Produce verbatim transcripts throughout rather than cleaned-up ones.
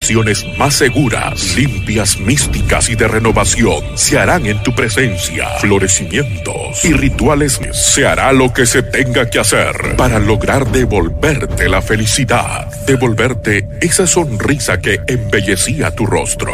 conexiones más seguras, limpias, místicas y de renovación se harán en tu presencia. Florecimientos y rituales. Se hará lo que se tenga que hacer para lograr devolverte la felicidad, devolverte esa sonrisa que embellecía tu rostro.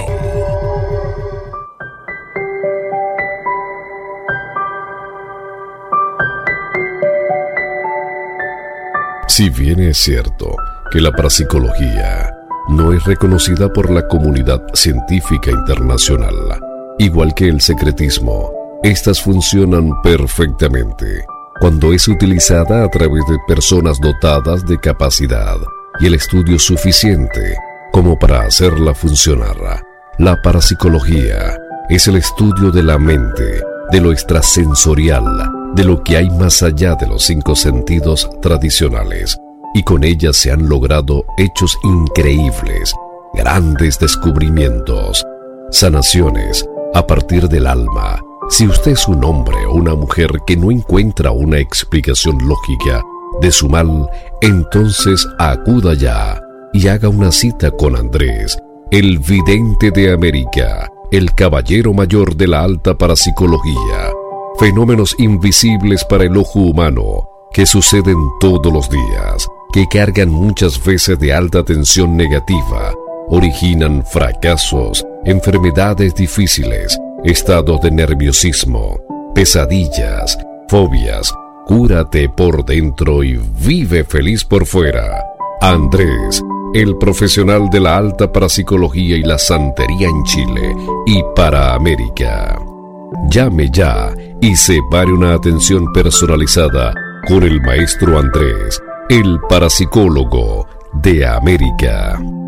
Si bien es cierto que la parapsicología no es reconocida por la comunidad científica internacional, igual que el secretismo, estas funcionan perfectamente cuando es utilizada a través de personas dotadas de capacidad y el estudio suficiente como para hacerla funcionar. La parapsicología es el estudio de la mente, de lo extrasensorial, de lo que hay más allá de los cinco sentidos tradicionales, y con ella se han logrado hechos increíbles, grandes descubrimientos, sanaciones a partir del alma. Si usted es un hombre o una mujer que no encuentra una explicación lógica de su mal, entonces acuda ya y haga una cita con Andrés, el vidente de América, el caballero mayor de la alta parapsicología. Fenómenos invisibles para el ojo humano que suceden todos los días, que cargan muchas veces de alta tensión negativa, originan fracasos, enfermedades difíciles, estados de nerviosismo, pesadillas, fobias. Cúrate por dentro y vive feliz por fuera. Andrés, el profesional de la alta parapsicología y la santería en Chile y para América. Llame ya y separe una atención personalizada con el maestro Andrés, el parapsicólogo de América.